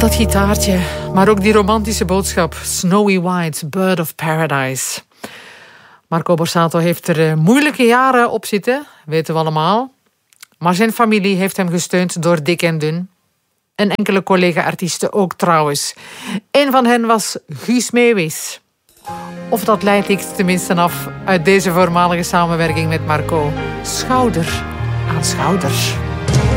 Dat gitaartje, maar ook die romantische boodschap. Snowy White, Bird of Paradise. Marco Borsato heeft er moeilijke jaren op zitten, weten we allemaal. Maar zijn familie heeft hem gesteund door dik en dun. En enkele collega-artiesten ook trouwens. Een van hen was Guus Meeuwis. Of dat leid ik tenminste af uit deze voormalige samenwerking met Marco. Schouder aan schouder.